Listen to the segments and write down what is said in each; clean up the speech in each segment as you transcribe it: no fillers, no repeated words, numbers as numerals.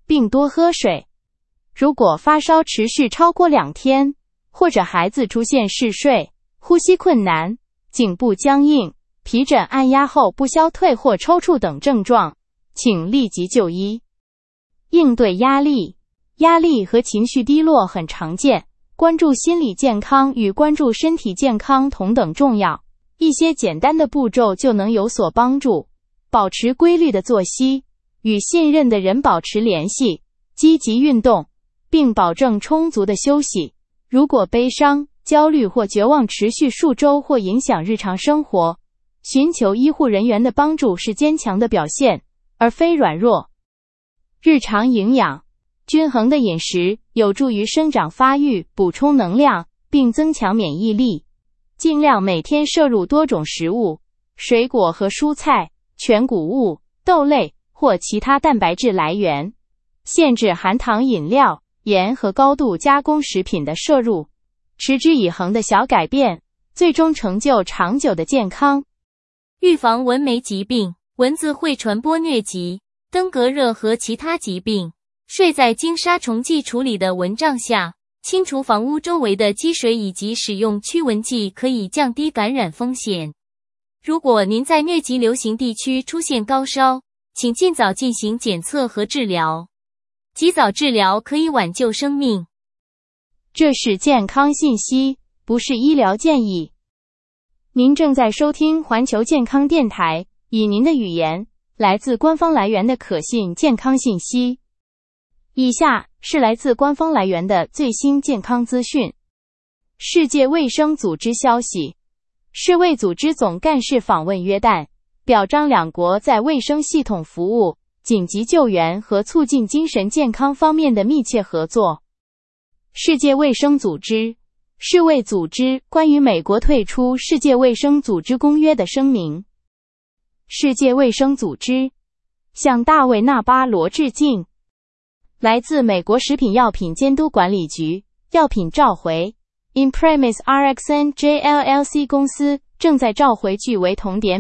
并多喝水。如果发烧持续超过2天，或者孩子出现嗜睡、呼吸困难、颈部僵硬、皮疹按压后不消退或抽搐等症状，请立即就医。应对压力。压力和情绪低落很常见，关注心理健康与关注身体健康同等重要。一些简单的步骤就能有所帮助。保持规律的作息，与信任的人保持联系，积极运动，并保证充足的休息。如果悲伤、焦虑或绝望持续数周或影响日常生活，寻求医护人员的帮助是坚强的表现，而非软弱。日常营养。均衡的饮食有助于生长发育，补充能量，并增强免疫力。尽量每天摄入多种食物，水果和蔬菜、全谷物、豆类或其他蛋白质来源。限制含糖饮料、盐和高度加工食品的摄入。持之以恒的小改变，最终成就长久的健康。 预防蚊媒疾病。蚊子会传播疟疾、登革热和其他疾病。睡在经杀虫剂处理的蚊帐下，清除房屋周围的积水以及使用驱蚊剂可以降低感染风险。如果您在疟疾流行地区出现高烧，请尽早进行检测和治疗。及早治疗可以挽救生命。 这是健康信息，不是医疗建议。您正在收听环球健康电台，以您的语言，来自官方来源的可信健康信息。以下是来自官方来源的最新健康资讯。世界卫生组织消息，世卫组织总干事访问约旦，表彰两国在卫生系统服务、紧急救援和促进精神健康方面的密切合作。世界卫生组织，世卫组织关于美国退出世界卫生组织公约的声明。世界卫生组织向大卫·纳巴罗致敬。来自美国食品药品监督管理局，药品召回 Imprimis RxNJ LLC 公司正在召回据为酮碘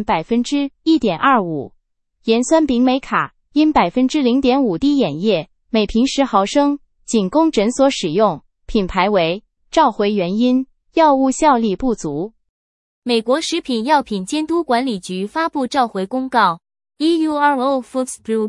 1.25% 盐酸丙美卡因 0.5 滴眼液，每瓶10毫升，仅供诊所使用，品牌为，召回原因，药物效力不足。 美国食品药品监督管理局发布召回公告。EURO Foods Group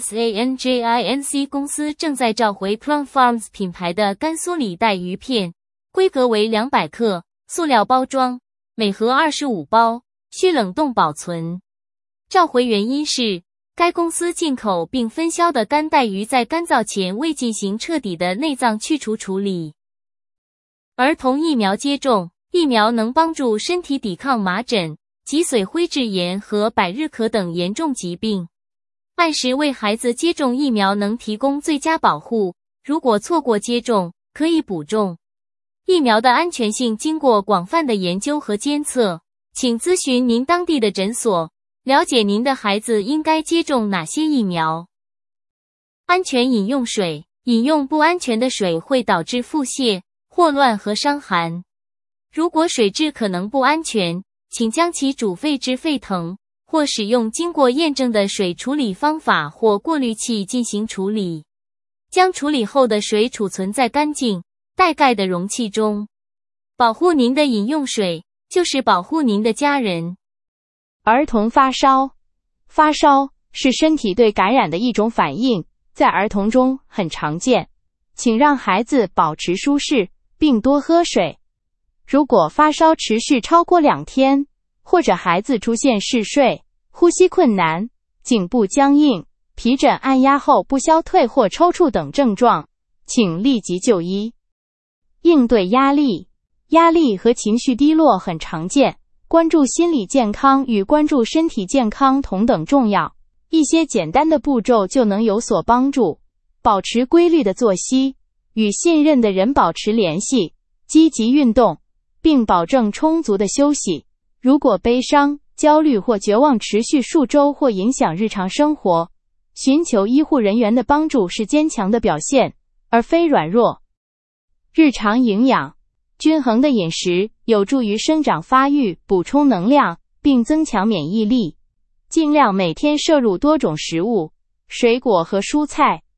USANJINC 公司正在召回 Plum Farms 品牌的甘肃里带鱼片，规格为200克，塑料包装，每盒25包，需冷冻保存。召回原因是，该公司进口并分销的干带鱼在干燥前未进行彻底的内脏去除处理。儿童疫苗接种，疫苗能帮助身体抵抗麻疹、脊髓灰质炎和百日咳等严重疾病。按时为孩子接种疫苗能提供最佳保护，如果错过接种，可以补种。疫苗的安全性经过广泛的研究和监测，请咨询您当地的诊所，了解您的孩子应该接种哪些疫苗。安全饮用水，饮用不安全的水会导致腹泻、霍乱和伤寒。如果水质可能不安全，请将其煮沸至沸腾，或使用经过验证的水处理方法或过滤器进行处理。将处理后的水储存在干净、带盖的容器中。保护您的饮用水，就是保护您的家人。 儿童发烧。发烧是身体对感染的一种反应，在儿童中很常见。请让孩子保持舒适，并多喝水。如果发烧持续超过2天，或者孩子出现嗜睡、呼吸困难、颈部僵硬、皮疹按压后不消退或抽搐等症状，请立即就医。应对压力。压力和情绪低落很常见，关注心理健康与关注身体健康同等重要。一些简单的步骤就能有所帮助。保持规律的作息，与信任的人保持联系，积极运动，并保证充足的休息。如果悲伤、焦虑或绝望持续数周或影响日常生活，寻求医护人员的帮助是坚强的表现，而非软弱。日常营养。均衡的饮食有助于生长发育，补充能量，并增强免疫力。尽量每天摄入多种食物，水果和蔬菜，